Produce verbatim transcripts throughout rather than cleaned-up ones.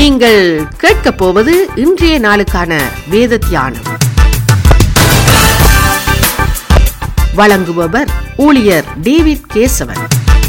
நீங்கள் கேட்கப் போவது இன்றைய நாளுக்கான வேத தியானம். வழங்குபவர் ஊழியர் டேவிட் கேசவன்.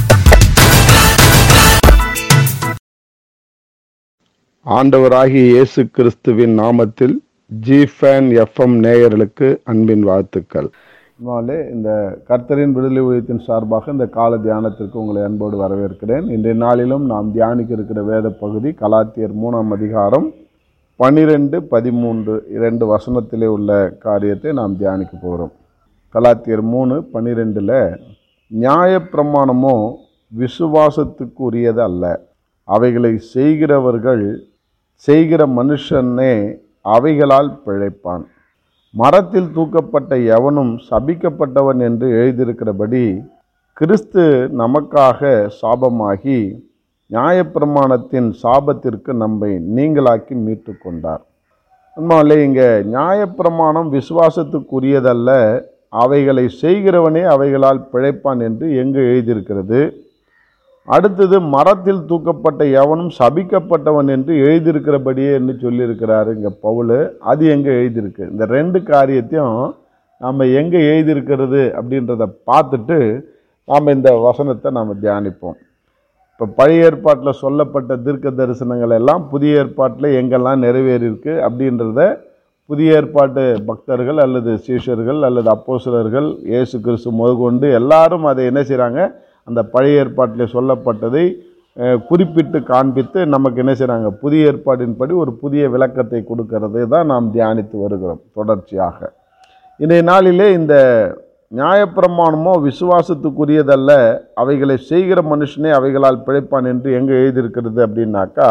ஆண்டவராகிய இயேசு கிறிஸ்துவின் நாமத்தில் ஜிஃபேன் எஃப்எம் நேயர்களுக்கு அன்பின் வாழ்த்துக்கள். இந்த கர்த்தரின் விடுதலை ஊழியத்தின் சார்பாக இந்த கால தியானத்திற்கு உங்களை அன்போடு வரவேற்கிறேன். இன்றைய நாளிலும் நாம் தியானிக்க இருக்கிற வேத பகுதி கலாத்தியர் மூணாம் அதிகாரம் பனிரெண்டு பதிமூன்று இரண்டு வசனத்திலே உள்ள காரியத்தை நாம் தியானிக்க போகிறோம். கலாத்தியர் மூணு பனிரெண்டில், நியாயப்பிரமாணமோ விசுவாசத்துக்கு உரியது அல்ல, அவைகளை செய்கிறவர்கள் செய்கிற மனுஷனே அவைகளால் பிழைப்பான். மரத்தில் தூக்கப்பட்ட எவனும் சபிக்கப்பட்டவன் என்று எழுதியிருக்கிறபடி கிறிஸ்து நமக்காக சாபமாகி நியாயப்பிரமாணத்தின் சாபத்திற்கு நம்மை நீங்களாக்கி மீட்டு கொண்டார். அம்மாவிலே இங்கே நியாயப்பிரமாணம் விசுவாசத்துக்குரியதல்ல, அவைகளை செய்கிறவனே அவைகளால் பிழைப்பான் என்று எங்கு எழுதியிருக்கிறது? அடுத்தது, மரத்தில் தூக்கப்பட்ட எவனும் சபிக்கப்பட்டவன் என்று எழுதியிருக்கிறபடியே என்று சொல்லியிருக்கிறாரு இங்கே பவுல். அது எங்கே எழுதியிருக்கு? இந்த ரெண்டு காரியத்தையும் நாம் எங்கே எழுதியிருக்கிறது அப்படின்றத பார்த்துட்டு நாம் இந்த வசனத்தை நாம் தியானிப்போம். இப்போ பழைய ஏற்பாட்டில் சொல்லப்பட்ட தீர்க்க தரிசனங்கள் எல்லாம் புதிய ஏற்பாட்டில் எங்கெல்லாம் நிறைவேறியிருக்கு அப்படின்றத புதிய ஏற்பாட்டு பக்தர்கள் அல்லது சீஷர்கள் அல்லது அப்போஸ்தலர்கள் இயேசு கிறிஸ்து முதற்கொண்டு எல்லாரும் அதை என்ன செய்கிறாங்க, அந்த பழைய ஏற்பாட்டில் சொல்லப்பட்டதை குறிப்பிட்டு காண்பித்து நமக்கு என்ன செய்கிறாங்க, புதிய ஏற்பாட்டின்படி ஒரு புதிய விளக்கத்தை கொடுக்கறது தான் நாம் தியானித்து வருகிறோம் தொடர்ச்சியாக. இன்றைய நாளிலே இந்த நியாயப்பிரமாணமோ விசுவாசத்துக்குரியதல்ல, அவைகளை செய்கிற மனுஷனே அவைகளால் பிழைப்பான் என்று எங்கே எழுதியிருக்கிறது அப்படின்னாக்கா,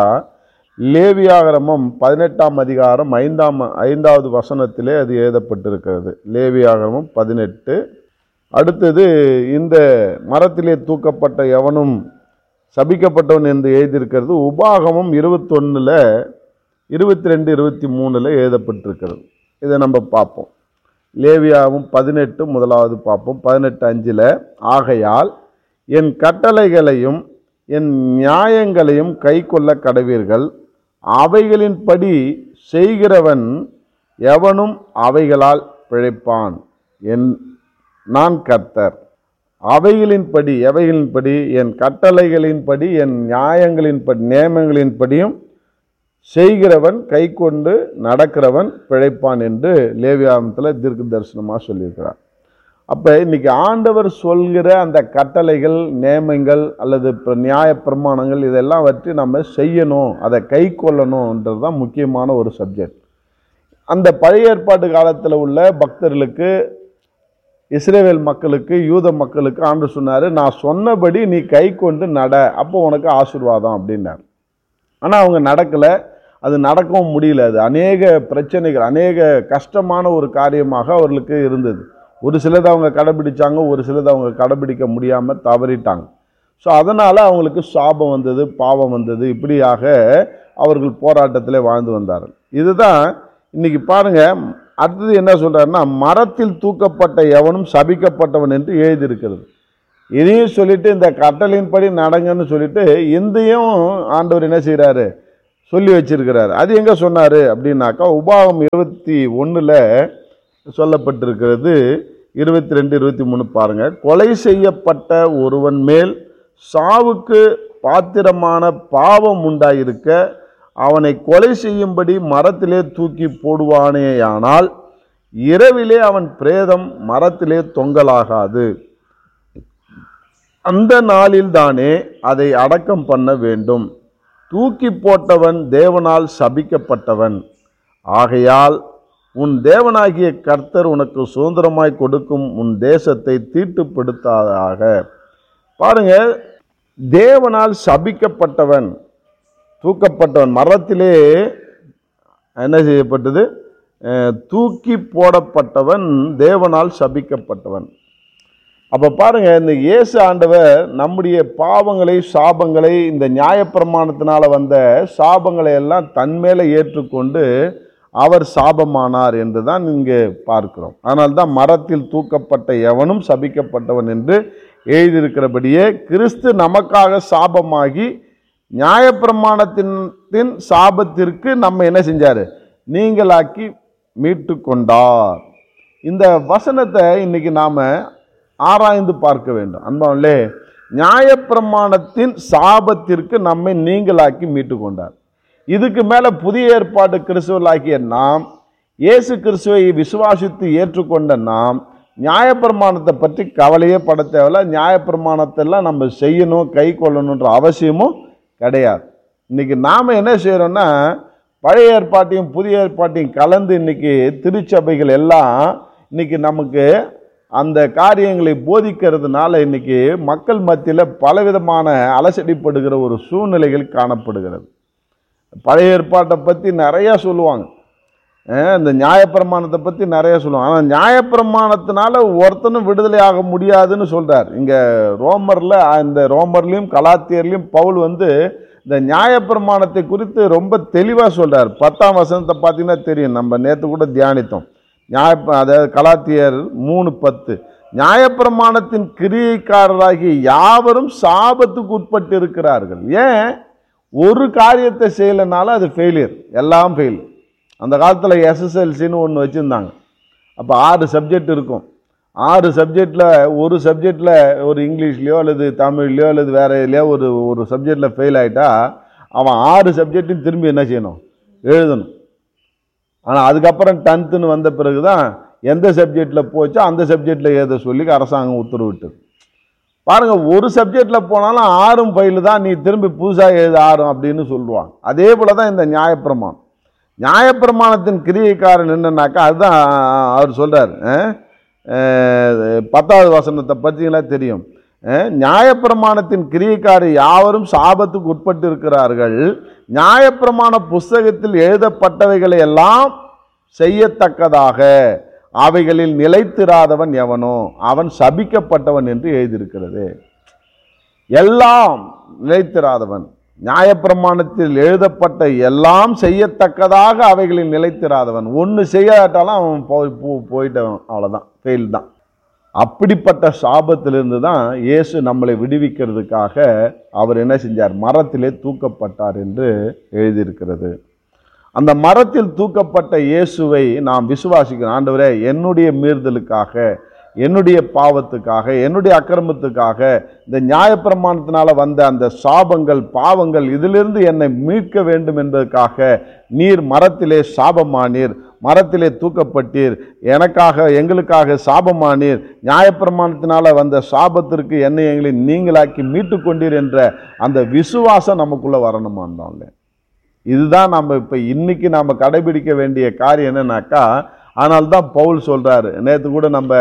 லேவியாகமம் பதினெட்டாம் அதிகாரம் ஐந்தாம் ஐந்தாவது வசனத்திலே அது எழுதப்பட்டிருக்கிறது. லேவியாகமம் பதினெட்டு. அடுத்தது, இந்த மரத்திலே தூக்கப்பட்ட எவனும் சபிக்கப்பட்டவன் என்று எழுதியிருக்கிறது உபாகமம் இருபத்தொன்னில் இருபத்தி ரெண்டு இருபத்தி மூணில் எழுதப்பட்டிருக்கிறது. இதை நம்ம பார்ப்போம். லேவியாகமம் பதினெட்டு முதலாவது பார்ப்போம். பதினெட்டு அஞ்சில், ஆகையால் என் கட்டளைகளையும் என் நியாயங்களையும் கை கொள்ள கடவீர்கள், அவைகளின்படி செய்கிறவன் எவனும் அவைகளால் பிழைப்பான், என் நான் கர்த்தர். அவைகளின்படி எவைகளின்படி என் கட்டளைகளின்படி என் நியாயங்களின்படி நியமங்களின்படியும் செய்கிறவன் கை கொண்டு நடக்கிறவன் பிழைப்பான் என்று லேவியாகமத்தில் தீர்க்க தரிசனமாக சொல்லியிருக்கிறார். அப்போ இன்றைக்கி ஆண்டவர் சொல்கிற அந்த கட்டளைகள் நியமங்கள் அல்லது நியாய பிரமாணங்கள் இதெல்லாம் வச்சு நம்ம செய்யணும், அதை கை கொள்ளணுன்றது தான் முக்கியமான ஒரு சப்ஜெக்ட். அந்த பழைய ஏற்பாட்டு காலத்தில் உள்ள பக்தர்களுக்கு, இஸ்ரவேல் மக்களுக்கு, யூத மக்களுக்கு ஆண்டவர் சொன்னார், நான் சொன்னபடி நீ கை கொண்டு நட, அப்போ உனக்கு ஆசீர்வாதம் அப்படின்னார். ஆனால் அவங்க நடக்கலை, அது நடக்கவும் முடியல. அது அநேக பிரச்சனைகள், அநேக கஷ்டமான ஒரு காரியமாக அவர்களுக்கு இருந்தது. ஒரு சிலதை அவங்க கடைபிடிச்சாங்க, ஒரு சிலதை அவங்க கடைபிடிக்க முடியாமல் தவறிட்டாங்க. ஸோ அதனால் அவங்களுக்கு சாபம் வந்தது, பாவம் வந்தது. இப்படியாக அவர்கள் போராட்டத்தில் வாழ்ந்து வந்தார்கள். இதுதான் இன்னைக்கு பாருங்கள். அடுத்தது என்ன சொல்கிறாருன்னா, மரத்தில் தூக்கப்பட்ட எவனும் சபிக்கப்பட்டவன் என்று எழுதியிருக்கிறது. இதையும் சொல்லிட்டு இந்த கட்டளையின்படி நடங்கன்னு சொல்லிட்டு இந்தையும் ஆண்டவர் என்ன செய்கிறாரு, சொல்லி வச்சிருக்கிறாரு. அது எங்கே சொன்னார் அப்படின்னாக்கா, உபாகம் இருபத்தி ஒன்றில் சொல்லப்பட்டிருக்கிறது. இருபத்தி ரெண்டு இருபத்தி மூணு பாருங்கள். கொலை செய்யப்பட்ட ஒருவன் மேல் சாவுக்கு பாத்திரமான பாவம் உண்டாயிருக்க அவனை கொலை செய்யும்படி மரத்திலே தூக்கி போடுவானேயானால் இரவிலே அவன் பிரேதம் மரத்திலே தொங்கலாகாது. அந்த நாளில் தானே அதை அடக்கம் பண்ண வேண்டும். தூக்கி போட்டவன் தேவனால் சபிக்கப்பட்டவன். ஆகையால் உன் தேவனாகிய கர்த்தர் உனக்கு சுதந்திரமாய் கொடுக்கும் உன் தேசத்தை தீட்டுப்படுத்தாதாக. பாருங்க, தேவனால் சபிக்கப்பட்டவன், தூக்கப்பட்டவன், மரத்திலே என்ன செய்யப்பட்டது, தூக்கி போடப்பட்டவன் தேவனால் சபிக்கப்பட்டவன். அப்போ பாருங்கள், இந்த இயேசு ஆண்டவர் நம்முடைய பாவங்களை சாபங்களை இந்த நியாயப்பிரமாணத்தினால் வந்த சாபங்களை எல்லாம் தன்மேலே ஏற்றுக்கொண்டு அவர் சாபமானார் என்று தான் இங்கே பார்க்கிறோம். அதனால்தான் மரத்தில் தூக்கப்பட்ட எவனும் சபிக்கப்பட்டவன் என்று எழுதியிருக்கிறபடியே கிறிஸ்து நமக்காக சாபமாகி நியாயப்பிரமாணத்தின் சாபத்திற்கு நம்ம என்ன செஞ்சாரு? நீங்களாக்கி மீட்டு கொண்டார். இந்த வசனத்தை இன்னைக்கு நாம ஆராய்ந்து பார்க்க வேண்டும். அன்பாவிலே, நியாயப்பிரமாணத்தின் சாபத்திற்கு நம்மை நீங்களாக்கி மீட்டு கொண்டார். இதுக்கு மேல புதிய ஏற்பாடு கிறிஸ்துவர்களாகிய நாம், இயேசு கிறிஸ்துவை விசுவாசித்து ஏற்றுக்கொண்ட நாம் நியாயப்பிரமாணத்தை பற்றி கவலையே பட தேவையில்ல. நியாயப்பிரமாணத்தெல்லாம் நம்ம செய்யணும், கை கொள்ளணுன்ற அவசியமும் கிடையாது. இன்னைக்கு நாம என்ன செய்யறோம்னா, பழைய ஏற்பாட்டையும் புதிய ஏற்பாட்டையும் கலந்து இன்னைக்கு திருச்சபைகள் எல்லாம் இன்னைக்கு நமக்கு அந்த காரியங்களை போதிக்கிறதுனால இன்னைக்கு மக்கள் மத்தியில் பலவிதமான அலசடிப்படுகிற ஒரு சூழ்நிலைகள் காணப்படுகிறது. பழைய ஏற்பாட்டை பற்றி நிறையா சொல்லுவாங்க, இந்த நியாயப்பிரமாணத்தை பற்றி நிறைய சொல்லுவாங்க. ஆனால் நியாயப்பிரமாணத்தினால ஒருத்தனும் விடுதலை ஆக முடியாதுன்னு சொல்கிறார். இங்கே ரோமரில், இந்த ரோமர்லையும் கலாத்தியர்லையும் பவுல் வந்து இந்த நியாயப்பிரமாணத்தை குறித்து ரொம்ப தெளிவாக சொல்கிறார். பத்தாம் வசனத்தை பார்த்தீங்கன்னா தெரியும், நம்ம நேற்று கூட தியானித்தோம். நியாய அதாவது கலாத்தியர் மூணு பத்து, நியாயப்பிரமாணத்தின் கிரியைக்காரராகிய யாவரும் சாபத்துக்கு உட்பட்டு இருக்கிறார்கள். ஏன்? ஒரு காரியத்தை செய்யலைனாலும் அது ஃபெயிலியர், எல்லாம் ஃபெயில். அந்த காலத்தில் எஸ்எஸ்எல்சின்னு ஒன்று வச்சுருந்தாங்க. அப்போ ஆறு சப்ஜெக்ட் இருக்கும். ஆறு சப்ஜெக்டில் ஒரு சப்ஜெக்டில் ஒரு இங்கிலீஷ்லையோ அல்லது தமிழ்லையோ அல்லது வேறு எதுலையோ ஒரு ஒரு சப்ஜெக்டில் ஃபெயில் ஆகிட்டா அவன் ஆறு சப்ஜெக்டையும் திரும்பி என்ன செய்யணும்? எழுதணும். ஆனால் அதுக்கப்புறம் டென்த்துன்னு வந்த பிறகு தான் எந்த சப்ஜெக்டில் போச்சோ அந்த சப்ஜெக்டில் எழுத சொல்லி அரசாங்கம் உத்தரவிட்டது. பாருங்கள், ஒரு சப்ஜெக்டில் போனாலும் ஆறும் ஃபெயிலு தான், நீ திரும்பி புதுசாக எழுத ஆறும் அப்படின்னு சொல்லுவாங்க. அதே போல் தான் இந்த நியாயப்பிரமாணம். நியாயப்பிரமாணத்தின் கிரியைக்காரன் என்னன்னாக்கா, அதுதான் அவர் சொல்கிறார். பத்தாவது வசனத்தை பார்த்தீங்கன்னா தெரியும், நியாயப்பிரமாணத்தின் கிரியைக்காரர் யாவரும் சாபத்துக்கு உட்பட்டு இருக்கிறார்கள். நியாயப்பிரமாண புஸ்தகத்தில் எழுதப்பட்டவைகளை எல்லாம் செய்யத்தக்கதாக அவைகளில் நிலைத்திராதவன் எவனோ அவன் சபிக்கப்பட்டவன் என்று எழுதியிருக்கிறது. எல்லாம் நிலைத்திராதவன், நியாயப்பிரமாணத்தில் எழுதப்பட்ட எல்லாம் செய்யத்தக்கதாக அவைகளில் நிலைத்திராதவன். ஒன்று செய்யாட்டாலும் அவன் போய் போயிட்டவன், அவ்வளோதான், ஃபெயில் தான். அப்படிப்பட்ட சாபத்திலிருந்து தான் இயேசு நம்மளை விடுவிக்கிறதுக்காக அவர் என்ன செஞ்சார்? மரத்திலே தூக்கப்பட்டார் என்று எழுதியிருக்கிறது. அந்த மரத்தில் தூக்கப்பட்ட இயேசுவை நாம் விசுவாசிக்கிறோம். ஆண்டவரே, என்னுடைய மீறுதலுக்காக, என்னுடைய பாவத்துக்காக, என்னுடைய அக்கிரமத்துக்காக, இந்த நியாயப்பிரமாணத்தினால வந்த அந்த சாபங்கள், பாவங்கள், இதிலிருந்து என்னை மீட்க வேண்டும் என்பதற்காக நீர் மரத்திலே சாபமானீர், மரத்திலே தூக்கப்பட்டீர், எனக்காக, எங்களுக்காக சாபமானீர், நியாயப்பிரமாணத்தினால வந்த சாபத்திற்கு என்னை எங்களை நீங்களாக்கி மீட்டு கொண்டீர் என்ற அந்த விசுவாசம் நமக்குள்ள வரணுமாண்டோம்ல. இதுதான் நம்ம இப்போ இன்னைக்கு நாம் கடைபிடிக்க வேண்டிய காரியம். என்னன்னாக்கா, அதனால்தான் பவுல் சொல்கிறாரு. நேற்று கூட நம்ம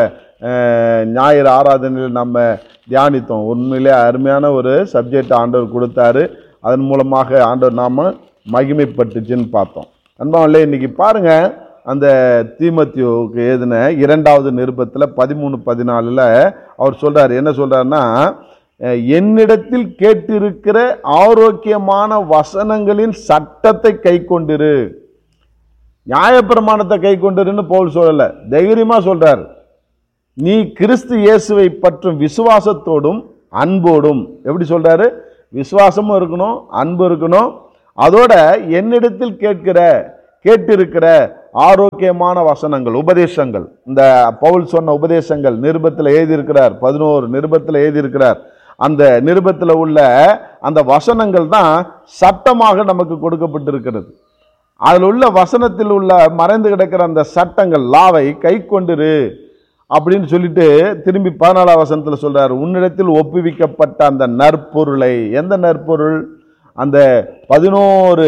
ஞாயிறு ஆராதனையில் நம்ம தியானித்தோம். உண்மையிலே அருமையான ஒரு சப்ஜெக்ட் ஆண்டவர் கொடுத்தாரு. அதன் மூலமாக ஆண்டவர் நாம் மகிமைப்பட்டுச்சுன்னு பார்த்தோம். அன்பாவில்லை, இன்னைக்கு பாருங்கள், அந்த தீமோத்தேயுவுக்கு எழுதின இரண்டாவது நிருபத்தில் பதிமூணு பதினாலில் அவர் சொல்கிறார். என்ன சொல்கிறாருன்னா, என்னிடத்தில் கேட்டிருக்கிற ஆரோக்கியமான வசனங்களின் சட்டத்தை கை கொண்டிரு. நியாயப்பிரமாணத்தை கை கொண்டிருன்னு பவுல் சொல்லலை, தைரியமாக சொல்கிறார். நீ கிறிஸ்து இயேசுவை பற்றும் விசுவாசத்தோடும் அன்போடும், எப்படி சொல்கிறாரு? விசுவாசமும் இருக்கணும், அன்பு இருக்கணும். அதோட என்னிடத்தில் கேட்கிற கேட்டிருக்கிற ஆரோக்கியமான வசனங்கள், உபதேசங்கள், இந்த பவுல் சொன்ன உபதேசங்கள் நிருபத்தில் எழுதியிருக்கிறார். பதினோரு நிருபத்தில் எழுதியிருக்கிறார். அந்த நிருபத்தில் உள்ள அந்த வசனங்கள் தான் சட்டமாக நமக்கு கொடுக்கப்பட்டிருக்கிறது. அதில் உள்ள வசனத்தில் உள்ள மறைந்து கிடக்கிற அந்த சட்டங்கள், லாவை கை கொண்டிரு அப்படின்னு சொல்லிட்டு திரும்பி பதினாலாம் வசனத்தில் சொல்றார், உன்னிடத்தில் ஒப்புவிக்கப்பட்ட அந்த நற்பொருளை. எந்த நற்பொருள்? அந்த பதினோரு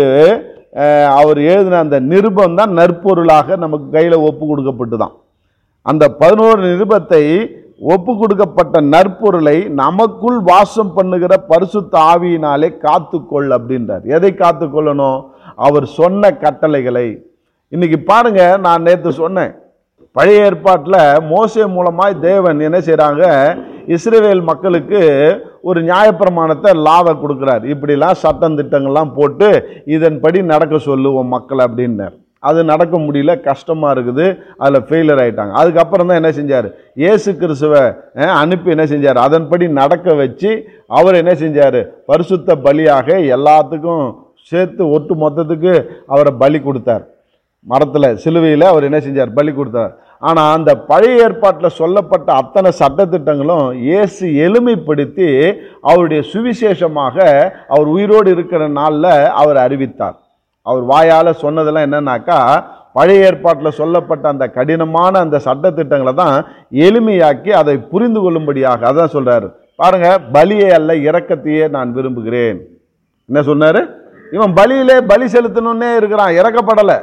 அவர் எழுதின அந்த நிருபம் தான் நற்பொருளாக நமக்கு கையில் ஒப்பு கொடுக்கப்பட்டு தான். அந்த பதினோரு நிருபத்தை ஒப்பு கொடுக்கப்பட்ட நற்பொருளை நமக்குள் வாசம் பண்ணுகிற பரிசுத்த ஆவியினாலே காத்துக்கொள் அப்படின்றார். எதை காத்துக்கொள்ளணும்? அவர் சொன்ன கட்டளைகளை. இன்னைக்கு பாருங்க, நான் நேற்று சொன்னேன், பழைய ஏற்பாட்டில் மோசே மூலமாய் தேவன் என்ன செய்கிறாங்க, இஸ்ரவேல் மக்களுக்கு ஒரு நியாயப்பிரமாணத்தை லாவை கொடுக்குறார். இப்படிலாம் சட்டம் திட்டங்கள்லாம் போட்டு இதன்படி நடக்க சொல்லுவோம் மக்கள் அப்படின்னார். அது நடக்க முடியல, கஷ்டமா இருக்குது, அதில் ஃபெயிலியர் ஆயிட்டாங்க. அதுக்கப்புறம் தான் என்ன செஞ்சார், இயேசு கிறிஸ்துவை அனுப்பி என்ன செஞ்சார், அதன்படி நடக்க வச்சு அவர் என்ன செஞ்சார், பரிசுத்த பலியாக எல்லாத்துக்கும் சேர்த்து ஒட்டு மொத்தத்துக்கு அவரை பலி கொடுத்தார். மரத்தில் சிலுவையில் அவர் என்ன செஞ்சார், பலி கொடுத்தார். ஆனால் அந்த பழைய ஏற்பாட்டில் சொல்லப்பட்ட அத்தனை சட்டத்திட்டங்களும் இயேசு எளிமைப்படுத்தி அவருடைய சுவிசேஷமாக அவர் உயிரோடு இருக்கிற நாளில் அவர் அறிவித்தார். அவர் வாயால் சொன்னதெல்லாம் என்னன்னாக்கா, பழைய ஏற்பாட்டில் சொல்லப்பட்ட அந்த கடினமான அந்த சட்டத்திட்டங்களை தான் எளிமையாக்கி அதை புரிந்து கொள்ளும்படியாக அதான் சொல்றாரு. பாருங்க, பலியை அல்ல இரக்கத்தையே நான் விரும்புகிறேன். என்ன சொன்னாரு, இவன் பலியிலே பலி செலுத்தணுன்னே இருக்கிறான், இறக்கப்படலை.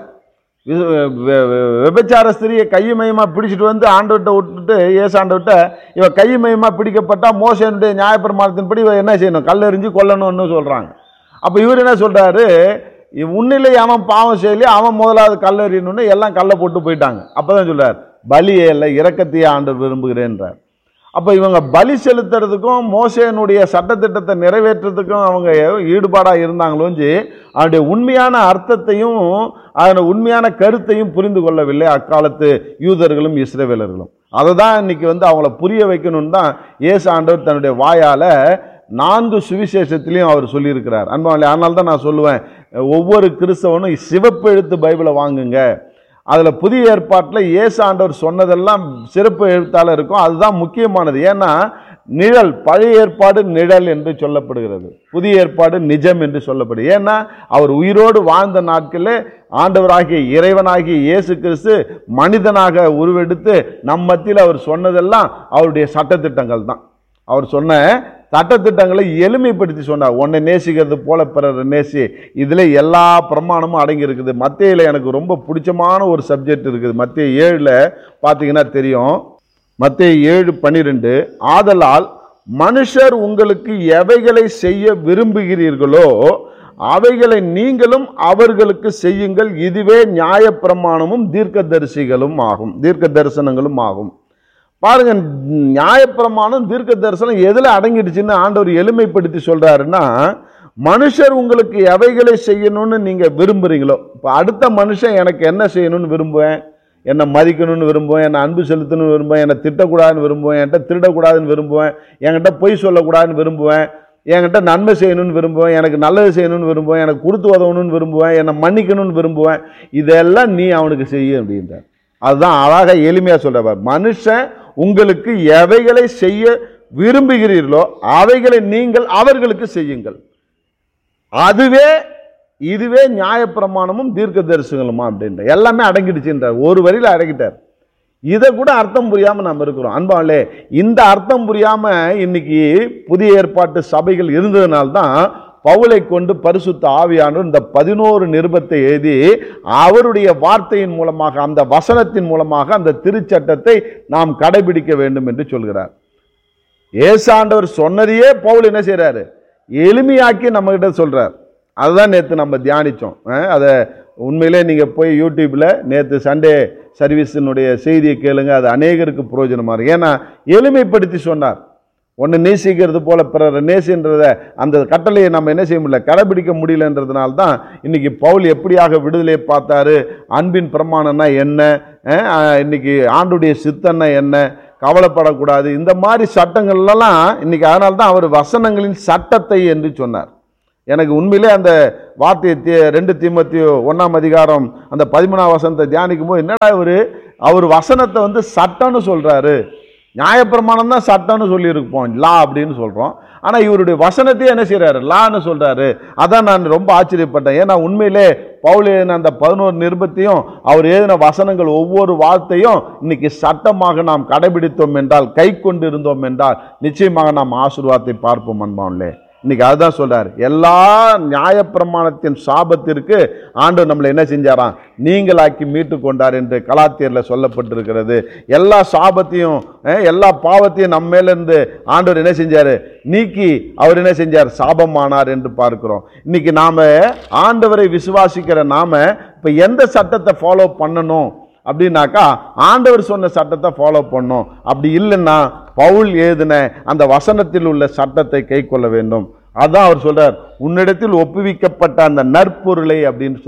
விபச்சார ஸ்திரியை கையுமயமா பிடிச்சிட்டு வந்து ஆண்டவர்கிட்ட விட்டுட்டு ஏசு ஆண்டவர்கிட்ட இவன் கையுமயமா பிடிக்கப்பட்டா மோசேனுடைய நியாயப்பிரமாணத்தின்படி இவன் என்ன செய்யணும், கல்லெறிஞ்சு கொல்லணும்னு சொல்றாங்க. அப்ப இவர் என்ன சொல்றாரு, உன்னிலே அவன் பாவம் செய்யலையே, அவன் முதலாவது கல்லெறியணும்னு எல்லாம் கல்லை போட்டு போயிட்டாங்க. அப்பதான் சொல்றார், பலியே இல்லை இரக்கத்தையே ஆண்டவர் விரும்புகிறேன்றார். அப்போ இவங்க பலி செலுத்துறதுக்கும் மோசேனுடைய சட்டத்திட்டத்தை நிறைவேற்றுறதுக்கும் அவங்க ஈடுபாடாக இருந்தாங்களோஞ்சி அதனுடைய உண்மையான அர்த்தத்தையும் அதனுடைய உண்மையான கருத்தையும் புரிந்து கொள்ளவில்லை அக்காலத்து யூதர்களும் இஸ்ரவேலர்களும். அதை தான் இன்னைக்கு வந்து அவங்கள புரிய வைக்கணும்னு தான் இயேசு ஆண்டவர் தன்னுடைய வாயால் நான்கு சுவிசேஷத்திலையும் அவர் சொல்லியிருக்கிறார். அன்பாலே, அதனால தான் நான் சொல்லுவேன், ஒவ்வொரு கிறிஸ்தவனும் சிவப்பு எழுத்து பைபிளை வாங்குங்க. அதில் புதிய ஏற்பாட்டில் இயேசு ஆண்டவர் சொன்னதெல்லாம் சிறப்பு எழுத்தாளர் இருக்கும், அதுதான் முக்கியமானது. ஏன்னா நிழல், பழைய ஏற்பாடு நிழல் என்று சொல்லப்படுகிறது, புதிய ஏற்பாடு நிஜம் என்று சொல்லப்படுது. ஏன்னா அவர் உயிரோடு வாழ்ந்த நாட்களில் ஆண்டவராகிய இறைவனாகிய இயேசு கிறிஸ்து மனிதனாக உருவெடுத்து நம் மத்தியில் அவர் சொன்னதெல்லாம் அவருடைய சட்டத்திட்டங்கள் தான். அவர் சொன்ன சட்டத்திட்டங்களை எளிமைப்படுத்தி சொன்னார். உன்னை நேசிக்கிறது போல பிறர் நேசி, இதில் எல்லா பிரமாணமும் அடங்கி இருக்குது. மத்தேயில எனக்கு ரொம்ப பிடிச்சமான ஒரு சப்ஜெக்ட் இருக்குது. மத்தேயு ஏழில் பார்த்தீங்கன்னா தெரியும், மத்தேயு ஏழு பன்னிரெண்டு, ஆதலால் மனுஷர் உங்களுக்கு எவைகளை செய்ய விரும்புகிறீர்களோ அவைகளை நீங்களும் அவர்களுக்கு செய்யுங்கள், இதுவே நியாயப்பிரமாணமும் தீர்க்க தரிசிகளும் ஆகும் தீர்க்க தரிசனங்களும் ஆகும். பாருங்க, நியாயப்பிரமாணம் தீர்க்க தரிசனம் எதில் அடங்கிடுச்சுன்னு ஆண்டவர் எளிமைப்படுத்தி சொல்றாருன்னா, மனுஷர் உங்களுக்கு எவைகளை செய்யணும்னு நீங்க விரும்புறீங்களோ, இப்போ அடுத்த மனுஷன் எனக்கு என்ன செய்யணும்னு விரும்புவேன், என்னை மதிக்கணும்னு விரும்புவேன், என்னை அன்பு செலுத்தணும்னு விரும்புவேன், என்னை திட்டக்கூடாதுன்னு விரும்புவேன், என்கிட்ட திருடக்கூடாதுன்னு விரும்புவேன், என்கிட்ட பொய் சொல்லக்கூடாதுன்னு விரும்புவேன், என்கிட்ட நன்மை செய்யணும்னு விரும்புவேன், எனக்கு நல்லது செய்யணும்னு விரும்புவேன், எனக்கு கொடுத்து உதவணும்னு விரும்புவேன், என்னை மன்னிக்கணும்னு விரும்புவேன். இதெல்லாம் நீ அவனுக்கு செய்ய அப்படின்றார். அதுதான் அழகாக எளிமையாக சொல்றவர். மனுஷன் உங்களுக்கு எவைகளை செய்ய விரும்புகிறீர்களோ அவைகளை நீங்கள் அவர்களுக்கு செய்யுங்கள், அதுவே இதுவே நியாயப்பிரமாணமும் தீர்க்க தரிசனங்களுமா அப்படின்ற எல்லாமே அடங்கிடுச்சுன்றார். ஒரு வரியில் அடங்கிட்டார். இதை கூட அர்த்தம் புரியாம நம்ம இருக்கிறோம். அன்பாலே, இந்த அர்த்தம் புரியாம இன்னைக்கு புதிய ஏற்பாட்டு சபைகள் இருந்ததுனால்தான் பவுலை கொண்டு பரிசுத்த ஆவியானவர் இந்த பதினோரு நிருபத்தை எழுதி அவருடைய வார்த்தையின் மூலமாக, அந்த வசனத்தின் மூலமாக அந்த திருச்சட்டத்தை நாம் கடைபிடிக்க வேண்டும் என்று சொல்கிறார். இயேசு ஆண்டவர் சொன்னதையே பவுல் என்ன செய்யறாரு, எளிமையாக்கி நம்ம கிட்ட சொல்றார். அதுதான் நேற்று நம்ம தியானிச்சோம். அதை உண்மையிலே நீங்க போய் யூடியூப்ல நேற்று சண்டே சர்வீஸினுடைய செய்தியை கேளுங்க, அது அநேகருக்கு பிரயோஜனமா இருக்கு. ஏன்னா எளிமைப்படுத்தி சொன்னார். ஒன்று நேசிக்கிறது போல பிறர் நேசின்றத அந்த கட்டளையை நம்ம என்ன செய்ய முடியல, கடைபிடிக்க முடியலன்றதுனால தான் இன்னைக்கு பவுல் எப்படியாக விடுதலையை பார்த்தாரு, அன்பின் பிரமாணம்னா என்ன, இன்னைக்கு ஆண்டுடைய சித்தன்னா என்ன, கவலைப்படக்கூடாது, இந்த மாதிரி சட்டங்கள்லாம் இன்னைக்கு. அதனால தான் அவர் வசனங்களின் சட்டத்தை என்று சொன்னார். எனக்கு உண்மையிலே அந்த வார்த்தையை ரெண்டு தீமோத்தேயு ஒன்றாம் அதிகாரம் அந்த பதிமூணாம் வசனத்தை தியானிக்கும் போது என்னடா இவர் அவர் வசனத்தை வந்து சட்டம்னு சொல்றாரு. நியாயப்பிரமாணம் தான் சட்டம்னு சொல்லியிருப்போம், லா அப்படின்னு சொல்றோம். ஆனால் இவருடைய வசனத்தையே என்ன செய்யறாரு, லான்னு சொல்றாரு. அதான் நான் ரொம்ப ஆச்சரியப்பட்டேன். ஏன்னா உண்மையிலே பவுல் எழுதின அந்த பதினோரு நிருபத்தையும் அவர் எழுதின வசனங்கள் ஒவ்வொரு வார்த்தையும் இன்னைக்கு சட்டமாக நாம் கடைபிடித்தோம் என்றால், கை கொண்டு இருந்தோம் என்றால் நிச்சயமாக நாம் ஆசீர்வாதத்தை பார்ப்போம். அன்பானே, இன்னைக்கு அதுதான் சொல்றாரு. எல்லா நியாயப்பிரமாணத்தின் சாபத்திற்கு ஆண்டவர் நம்மளை என்ன செஞ்சாராம், நீங்களாக்கி மீட்டு கொண்டார் என்று கலாத்தியர்ல சொல்லப்பட்டிருக்கிறது. எல்லா சாபத்தையும் எல்லா பாவத்தையும் நம்ம மேல இருந்து ஆண்டவர் என்ன செஞ்சாரு, நீக்கி அவர் என்ன செஞ்சார், சாபமானார் என்று பார்க்கிறோம். இன்னைக்கு நாம ஆண்டவரை விசுவாசிக்கிற நாம இப்ப எந்த சட்டத்தை ஃபாலோ பண்ணணும் அப்படின்னாக்கா, ஆண்டவர் சொன்ன சட்டத்தை ஃபாலோ பண்ணணும். அப்படி இல்லைன்னா பவுல் எழுதின அந்த வசனத்தில் உள்ள சட்டத்தை கை கொள்ள வேண்டும். அதான் அவர் சொல்றார், உன்னிடத்தில் ஒப்புவிக்கப்பட்ட அந்த நற்பொருளை அப்படின்னு சொல்றார்.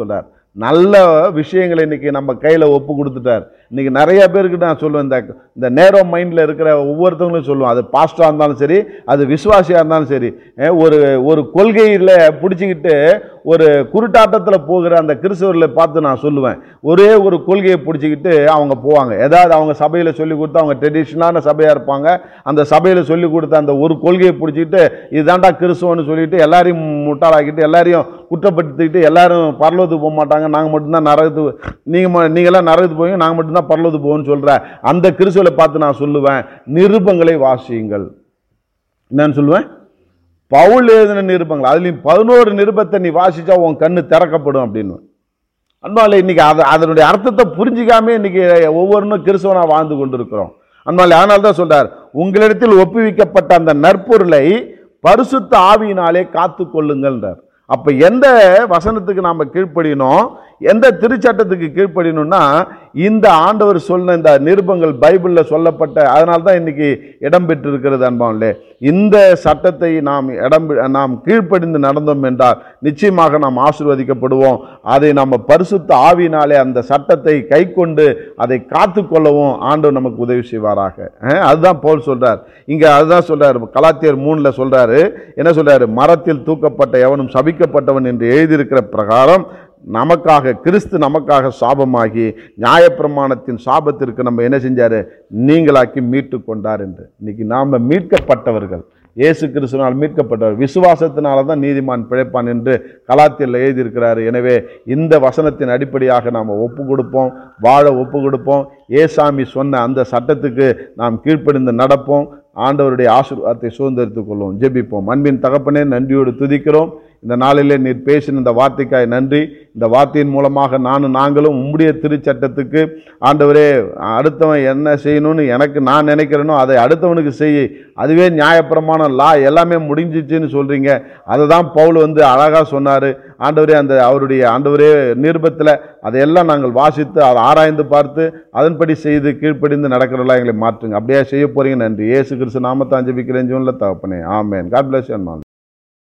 நல்ல விஷயங்களை இன்னைக்கு நம்ம கையில் ஒப்பு கொடுத்துட்டார். இன்னைக்கு நிறைய பேருக்கு நான் சொல்லுவேன், இந்த இந்த நேரோ மைண்டில் இருக்கிற ஒவ்வொருத்தவங்களும் சொல்லுவோம், அது பாஸ்டராக இருந்தாலும் சரி, அது விசுவாசியாக இருந்தாலும் சரி, ஒரு ஒரு கொள்கையில் பிடிச்சிக்கிட்டு ஒரு குருட்டாட்டத்தில் போகிற அந்த கிறிஸ்தவர்களை பார்த்து நான் சொல்லுவேன், ஒரே ஒரு கொள்கையை பிடிச்சிக்கிட்டு அவங்க போவாங்க. ஏதாவது அவங்க சபையில் சொல்லி கொடுத்து, அவங்க ட்ரெடிஷ்னலான சபையாக இருப்பாங்க, அந்த சபையில் சொல்லி கொடுத்த அந்த ஒரு கொள்கையை பிடிச்சிக்கிட்டு இதுதான்டா கிறிஸ்தவன்னு சொல்லிட்டு எல்லாரையும் முட்டாளாக்கிட்டு எல்லாரையும் குற்றப்படுத்திக்கிட்டு எல்லாரும் பரலோகத்துக்கு போக மாட்டாங்க, நாங்கள் மட்டும்தான் நரகத்துக்கு, நீங்கள் நீங்களாம் நரகத்துக்கு போவீங்க, நாங்கள் மட்டும்தான் பரலோகத்துக்கு போவோம்னு சொல்கிற அந்த கிறிஸ்துவை பார்த்து நான் சொல்லுவேன், நிருபங்களை வாசியுங்கள். என்னன்னு சொல்லுவேன்? பவுல் எழுதின நிருபங்கள், அதுலேயும் பதினோரு நிருபத்தை நீ வாசிச்சா உன் கண்ணு திறக்கப்படும் அப்படின்னு. அன்பாலே இன்னைக்கு அதை அதனுடைய அர்த்தத்தை புரிஞ்சிக்காமே இன்னைக்கு ஒவ்வொருனும் கிறிஸ்தவனா வாழ்ந்து கொண்டிருக்கிறோம். அன்பாலே அதனால தான் சொல்றார், உங்களிடத்தில் ஒப்புவிக்கப்பட்ட அந்த நற்பொருளை பரிசுத்த ஆவியினாலே காத்து கொள்ளுங்கள்ன்றார். அப்ப எந்த வசனத்துக்கு நாம கீழ்ப்படினோம், எந்த திருச்சட்டத்துக்கு கீழ்ப்படினோம்னா இந்த ஆண்டவர் சொன்ன இந்த நிருபங்கள் பைபிளில் சொல்லப்பட்ட, அதனால தான் இன்னைக்கு இடம் பெற்றிருக்கிறது. அன்பாலே இந்த சட்டத்தை நாம் இடம் நாம் கீழ்ப்படிந்து நடந்தோம் என்றால் நிச்சயமாக நாம் ஆசீர்வதிக்கப்படுவோம். அதை நம்ம பரிசுத்த ஆவியினாலே அந்த சட்டத்தை கை கொண்டு அதை காத்து கொள்ளவும் ஆண்டவர் நமக்கு உதவி செய்வாராக. அதுதான் பவுல் சொல்றார் இங்க. அதுதான் சொல்றாரு கலாத்தியர் மூணுல சொல்றாரு, என்ன சொல்றாரு? மரத்தில் தூக்கப்பட்ட எவனும் சபிக்கப்பட்டவன் என்று எழுதியிருக்கிற பிரகாரம் நமக்காக கிறிஸ்து நமக்காக சாபமாகி நியாயப்பிரமாணத்தின் சாபத்திற்கு நம்ம என்ன செஞ்சாரு? நீங்களாக்கி மீட்டு கொண்டார் என்று. இன்னைக்கு நாம மீட்கப்பட்டவர்கள், இயேசு கிறிஸ்துவினால் மீட்கப்பட்டவர், விசுவாசத்தினால தான் நீதிமான் பிழைப்பான் என்று கலாத்தியர்ல எழுதியிருக்கிறாரு. எனவே இந்த வசனத்தின் அடிப்படையாக நாம் ஒப்பு கொடுப்போம், வாழ ஒப்பு கொடுப்போம். ஏசாமி சொன்ன அந்த சட்டத்துக்கு நாம் கீழ்ப்படிந்து நடப்போம். ஆண்டவருடைய ஆசீர்வாதத்தை சுதந்திரித்துக் கொள்வோம். ஜெபிப்போம். அன்பின் தகப்பனே, நன்றியோடு துதிக்கிறோம். இந்த நாளிலே நீர் பேசின இந்த வார்த்தைக்காய் நன்றி. இந்த வார்த்தையின் மூலமாக நானும் நாங்களும் உம்முடைய திருச்சட்டத்துக்கு ஆண்டவரே, அடுத்தவன் என்ன செய்யணும்னு எனக்கு நான் நினைக்கிறேனோ அதை அடுத்தவனுக்கு செய்ய, அதுவே நியாயப்பிரமாணம், லா எல்லாமே முடிஞ்சிச்சுன்னு சொல்றீங்க. அதை தான் பவுல் வந்து அழகா சொன்னாரு. ஆண்டவரே, அந்த அவருடைய ஆண்டவரே நிருபத்தில் அதையெல்லாம் நாங்கள் வாசித்து அதை ஆராய்ந்து பார்த்து அதன்படி செய்து கீழ்ப்படிந்து நடக்கிறவர்களா எங்களை மாற்றுங்க. அப்படியே செய்ய போறீங்க. நன்றி. இயேசு கிறிஸ்து நாமத்தான் ஜெபிக்கிறேன் ஜீவனில் தகப்பனே, ஆமென். God bless you.